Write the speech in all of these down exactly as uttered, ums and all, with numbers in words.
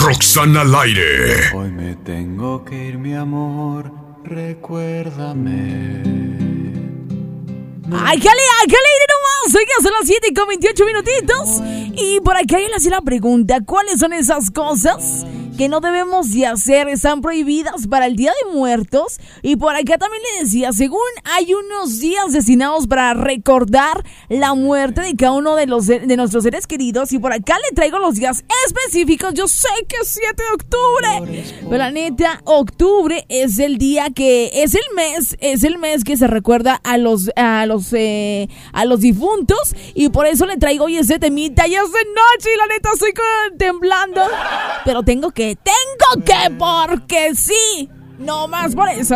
Roxana al aire. Hoy me tengo que ir, mi amor, recuérdame. ¡Ay, jale, ay, jale, nomás! Oiga, son las siete con veintiocho minutitos. Y por acá yo le hacía la pregunta, ¿cuáles son esas cosas que no debemos de hacer, están prohibidas para el Día de Muertos? Y por acá también le decía, según hay unos días destinados para recordar la muerte de cada uno de los de nuestros seres queridos, y por acá le traigo los días específicos. Yo sé que es siete de octubre, pero la neta, octubre es el día que, es el mes, es el mes que se recuerda a los, a los, eh, a los difuntos, y por eso le traigo hoy ese temita. Ya es de noche y la neta estoy temblando, pero tengo que Tengo que, porque sí, no más por eso.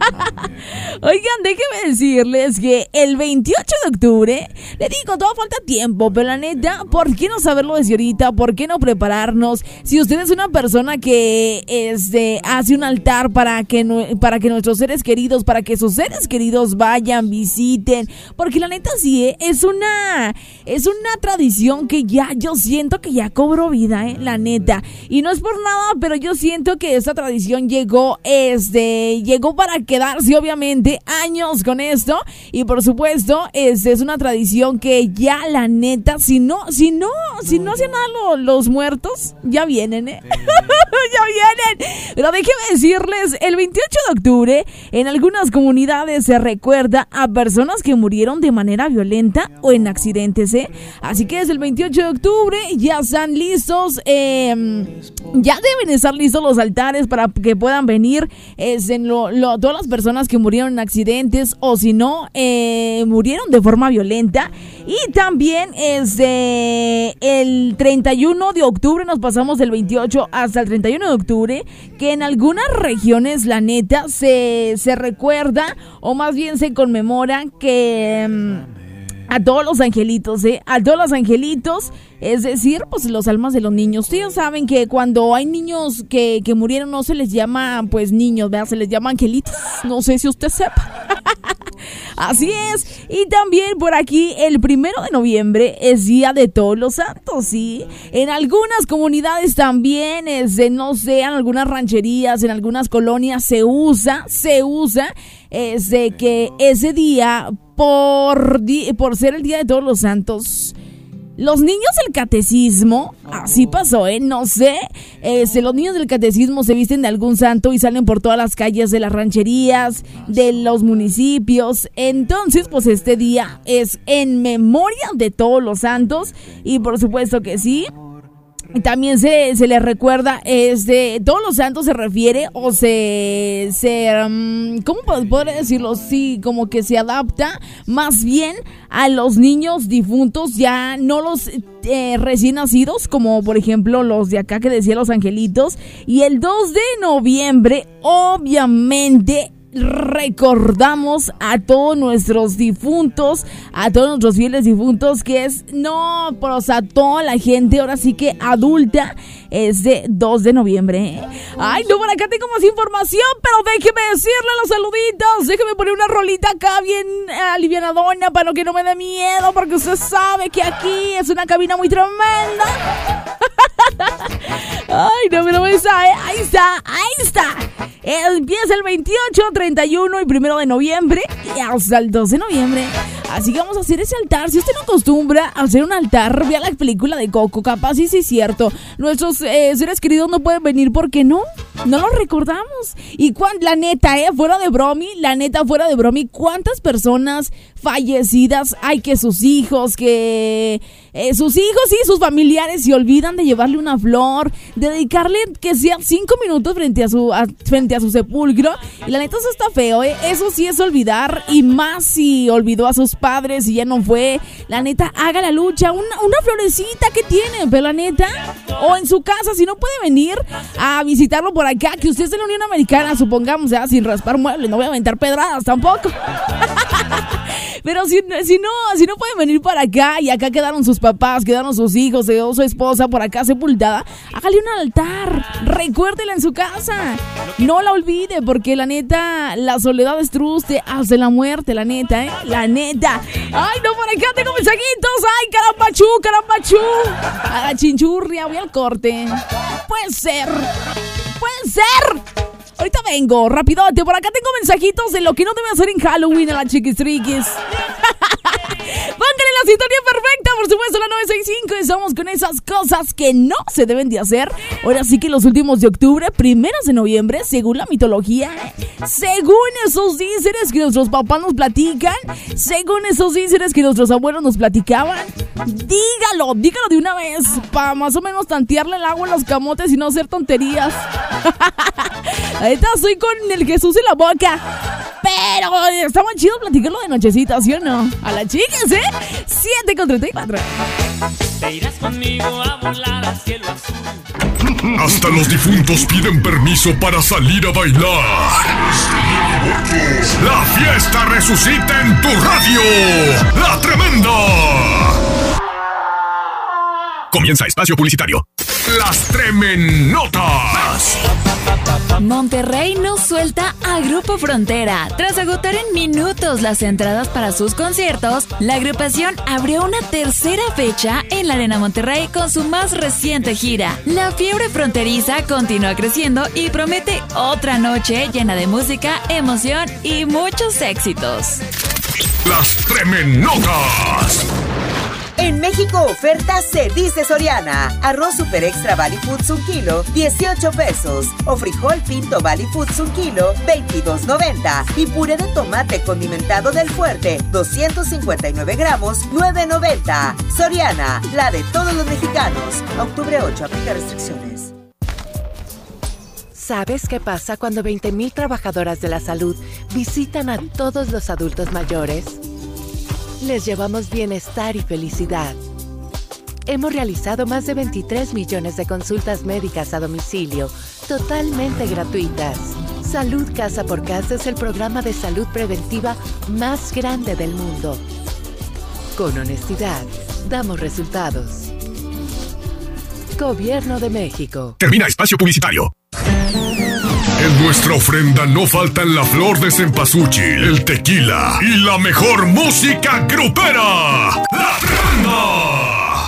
Oigan, déjenme decirles que el veintiocho de octubre, le digo, todo falta tiempo, pero la neta, ¿por qué no saberlo desde ahorita? ¿Por qué no prepararnos? Si usted es una persona que este, hace un altar para que, para que nuestros seres queridos, para que sus seres queridos vayan, visiten, porque la neta sí, ¿eh? es una es una tradición que ya, yo siento que ya cobró vida, ¿eh? La neta, y no es por nada, pero yo siento que esta tradición llegó, este, llegó para quedarse, obviamente, años con esto, y por supuesto, este es una tradición que ya la neta, si no, si no, si no hacen nada lo, los muertos, ya vienen, ¿eh? ya vienen. Pero déjenme decirles, el veintiocho de octubre, en algunas comunidades se recuerda a personas que murieron de manera violenta o en accidentes, ¿eh? Así que desde el veintiocho de octubre ya están listos, eh, ya deben estar listos los altares para que puedan venir es en lo, lo, todas las personas que murieron en accidentes o si no, eh, murieron de forma violenta. Y también este, el treinta y uno de octubre, nos pasamos del veintiocho hasta el treinta y uno de octubre, que en algunas regiones, la neta, se, se recuerda o más bien se conmemora que... Um, a todos los angelitos, ¿eh? A todos los angelitos, es decir, pues los almas de los niños. Ustedes saben que cuando hay niños que, que murieron no se les llama, pues, niños, ¿verdad? Se les llama angelitos. No sé si usted sepa. Así es. Y también por aquí, el primero de noviembre es Día de Todos los Santos, ¿sí? En algunas comunidades también, es de, no sé, en algunas rancherías, en algunas colonias se usa, se usa, es de que ese día... Por, di- por ser el Día de Todos los Santos, los niños del catecismo, así pasó, ¿eh? No sé, este, los niños del catecismo se visten de algún santo y salen por todas las calles de las rancherías, de los municipios. Entonces, pues este día es en memoria de todos los santos y por supuesto que sí. También se, se les recuerda, este, todos los santos se refiere o se, se um, ¿cómo podría decirlo? Sí, como que se adapta más bien a los niños difuntos, ya no los eh, recién nacidos, como por ejemplo los de acá que decía los angelitos. Y el dos de noviembre, obviamente, recordamos a todos nuestros difuntos, a todos nuestros fieles difuntos, que es, no, pues a toda la gente, ahora sí que adulta, es de dos de noviembre, ¿eh? Ay, no, por acá tengo más información, pero déjeme decirle los saluditos, déjeme poner una rolita acá bien alivianadona para que no me dé miedo, porque usted sabe que aquí es una cabina muy tremenda. Ay, no, pero esa, ¿eh? Ahí está, ahí está. Empieza el veintiocho, treinta y uno y primero de noviembre y hasta el dos de noviembre. Así que vamos a hacer ese altar. Si usted no acostumbra a hacer un altar, vea la película de Coco. Capaz sí, sí es cierto. Nuestros eh, seres queridos no pueden venir porque no, no los recordamos. Y cuando, la neta, eh, fuera de bromi, la neta, fuera de bromi, ¿cuántas personas fallecidas hay que sus hijos, que eh, sus hijos y sus familiares se olvidan de llevarle una flor, de dedicarle que sea cinco minutos frente a su a, frente a su sepulcro? Y la neta, eso está feo, ¿eh? Eso sí es olvidar, y más si olvidó a sus padres y ya no fue. La neta, haga la lucha, una, una florecita que tiene, pero la neta, o en su casa, si no puede venir a visitarlo por acá, que usted es de la Unión Americana, supongamos, ya, sin raspar muebles, no voy a aventar pedradas tampoco. Pero si, si no, si no pueden venir para acá y acá quedaron sus papás, quedaron sus hijos, quedó su esposa por acá sepultada, hágale un altar, recuérdela en su casa, no la olvide, porque la neta, la soledad es triste hasta la muerte, la neta, eh, la neta. Ay, no, por acá tengo mensajitos, ay, carambachú, carambachú, a la chinchurria, voy al corte. puede ser. Puede ser. Ahorita vengo, rapidote. Por acá tengo mensajitos de lo que no debe hacer en Halloween a las chiquistriquis. Póngale la sintonía perfecta, por supuesto, la nueve sesenta y cinco. Estamos con esas cosas que no se deben de hacer. Ahora sí que los últimos de octubre, primeros de noviembre, según la mitología, según esos díceres que nuestros papás nos platican, según esos díceres que nuestros abuelos nos platicaban, dígalo, dígalo de una vez, para más o menos tantearle el agua a los camotes y no hacer tonterías. Ahorita estoy con el Jesús en la boca. Pero está muy chido platicarlo de nochecita, ¿sí o no? A las chicas, ¿eh? siete con treinta y cuatro. Te irás conmigo a volar al cielo azul. Hasta los difuntos piden permiso para salir a bailar. La fiesta resucita en tu radio. La Tremenda. Comienza espacio publicitario. Las Tremenotas. Monterrey no suelta a Grupo Frontera. Tras agotar en minutos las entradas para sus conciertos, la agrupación abrió una tercera fecha en la Arena Monterrey con su más reciente gira. La fiebre fronteriza continúa creciendo y promete otra noche llena de música, emoción y muchos éxitos. Las Tremenotas. En México, oferta se dice Soriana. Arroz Super Extra Valley Foods un kilo, dieciocho pesos. O frijol pinto Valley Foods un kilo, veintidós noventa. Y puré de tomate condimentado del Fuerte, doscientos cincuenta y nueve gramos, nueve noventa. Soriana, la de todos los mexicanos. Octubre ocho, aplica restricciones. ¿Sabes qué pasa cuando veinte mil trabajadoras de la salud visitan a todos los adultos mayores? Les llevamos bienestar y felicidad. Hemos realizado más de veintitrés millones de consultas médicas a domicilio, totalmente gratuitas. Salud Casa por Casa es el programa de salud preventiva más grande del mundo. Con honestidad, damos resultados. Gobierno de México. Termina espacio publicitario. En nuestra ofrenda no faltan la flor de cempasúchil, el tequila y la mejor música grupera. ¡La Tremenda!